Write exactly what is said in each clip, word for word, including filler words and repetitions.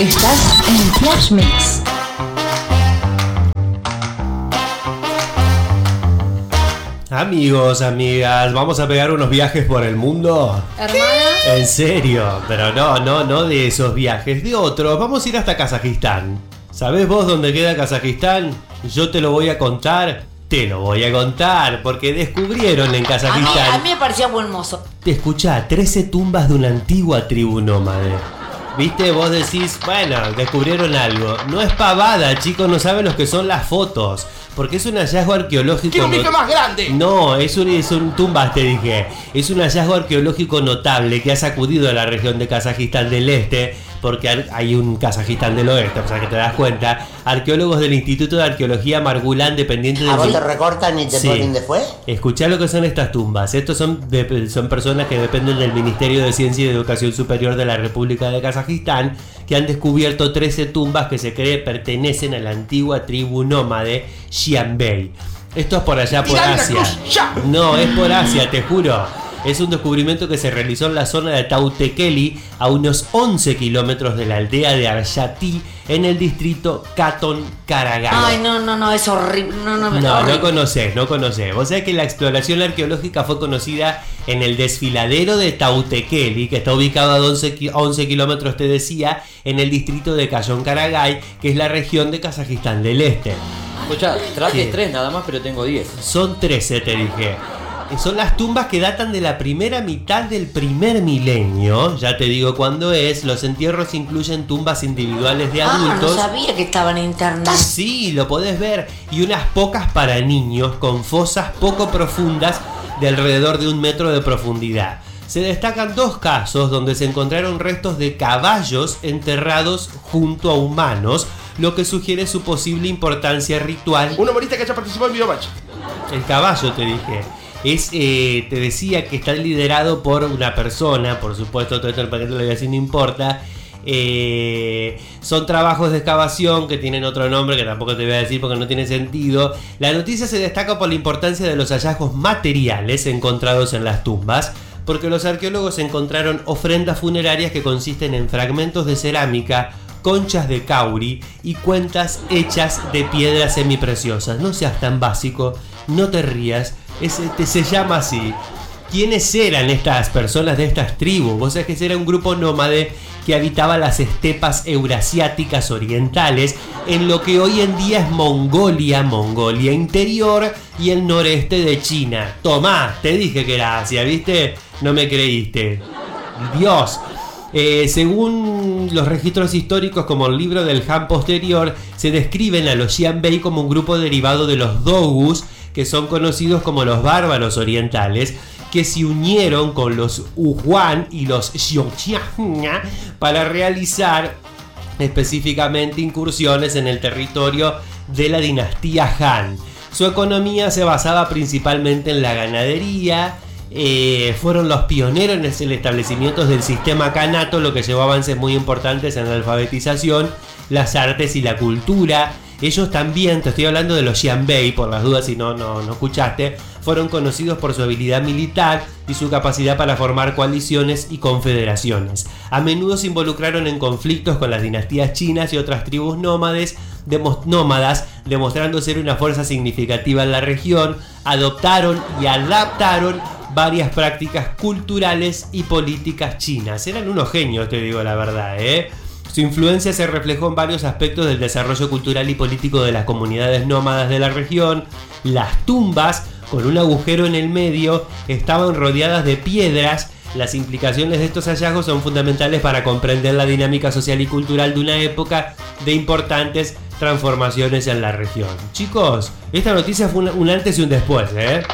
Estás en Flash Mix. Amigos, amigas, vamos a pegar unos viajes por el mundo. ¿Hermana? En serio, pero no, no, no de esos viajes, de otros. Vamos a ir hasta Kazajistán. ¿Sabés vos dónde queda Kazajistán? Yo te lo voy a contar. Te lo voy a contar, porque descubrieron en Kazajistán. A mí, a mí me parecía buen mozo. Te escuchá, trece tumbas de una antigua tribu nómade. ¿Viste? Vos decís, bueno, descubrieron algo. No es pavada, chicos, no saben lo que son las fotos. Porque es un hallazgo arqueológico. ¡Quiero un bife más grande! No, es un, es un tumbas, te dije. Es un hallazgo arqueológico notable que ha sacudido a la región de Kazajistán del Este. Porque hay un Kazajistán del Oeste, o sea que te das cuenta. Arqueólogos del Instituto de Arqueología Margulán, dependiente de... ¿A vos te recortan y te Sí. ponen después? Escuchá lo que son estas tumbas. Estos son, de, son personas que dependen del Ministerio de Ciencia y Educación Superior de la República de Kazajistán, que han descubierto trece tumbas que se cree pertenecen a la antigua tribu nómade Xianbei. Esto es por allá, por ¡Tirale la Asia. cruz, ya! No, es por Asia, te juro. Es un descubrimiento que se realizó en la zona de Tautekeli, a unos once kilómetros de la aldea de Arshati, en el distrito Katón Karagay. Ay, no, no, no, es horrible. No, no, No, horrible. no conocés, no conocés. Vos sabés que la exploración arqueológica fue conocida en el desfiladero de Tautekeli, que está ubicado a once, once kilómetros, te decía, en el distrito de Katón Karagay, que es la región de Kazajistán del Este. Escucha, traje Sí. tres nada más, pero tengo diez. Son trece, te dije. Son las tumbas que datan de la primera mitad del primer milenio. Ya te digo cuándo es. Los entierros incluyen tumbas individuales de Ah, adultos. no sabía que estaban en internet. Sí, lo podés ver. Y unas pocas para niños, con fosas poco profundas de alrededor de un metro de profundidad. Se destacan dos casos donde se encontraron restos de caballos enterrados junto a humanos, lo que sugiere su posible importancia ritual. Un humorista que haya participado en Videomatch. El caballo, te dije. Es, eh, te decía que está liderado por una persona, por supuesto, todo esto en el paquete lo voy a decir, no importa. Eh, son trabajos de excavación que tienen otro nombre que tampoco te voy a decir porque no tiene sentido. La noticia se destaca por la importancia de los hallazgos materiales encontrados en las tumbas, porque los arqueólogos encontraron ofrendas funerarias que consisten en fragmentos de cerámica, conchas de cauri y cuentas hechas de piedras semipreciosas. No seas tan básico, no te rías, es, este, se llama así. ¿Quiénes eran estas personas de estas tribus? Vos sabés que ese era un grupo nómade que habitaba las estepas eurasiáticas orientales, en lo que hoy en día es Mongolia, Mongolia Interior y el noreste de China. Tomá, te dije que era Asia, ¿viste? No me creíste. Dios. Eh, según los registros históricos, como el libro del Han posterior, se describen a los Xianbei como un grupo derivado de los Dogus, que son conocidos como los bárbaros orientales, que se unieron con los Huan y los Xiongqiang para realizar específicamente incursiones en el territorio de la dinastía Han. Su economía se basaba principalmente en la ganadería. Eh, fueron los pioneros en el establecimiento del sistema Kanato, lo que llevó avances muy importantes en la alfabetización, las artes y la cultura. Ellos también, te estoy hablando de los Xianbei, por las dudas si no, no, no escuchaste, fueron conocidos por su habilidad militar y su capacidad para formar coaliciones y confederaciones. A menudo se involucraron en conflictos con las dinastías chinas y otras tribus nómades, demo, nómadas, demostrando ser una fuerza significativa en la región. Adoptaron y adaptaron varias prácticas culturales y políticas chinas. Eran unos genios, te digo la verdad, ¿eh? Su influencia se reflejó en varios aspectos del desarrollo cultural y político de las comunidades nómadas de la región. Las tumbas, con un agujero en el medio, estaban rodeadas de piedras. Las implicaciones de estos hallazgos son fundamentales para comprender la dinámica social y cultural de una época de importantes transformaciones en la región. Chicos, esta noticia fue un antes y un después, ¿eh?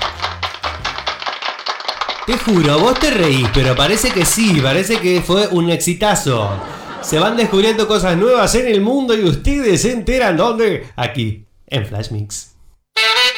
Te juro, vos te reís, pero parece que sí, parece que fue un exitazo. Se van descubriendo cosas nuevas en el mundo y ustedes se enteran dónde. Aquí, en Flash Mix.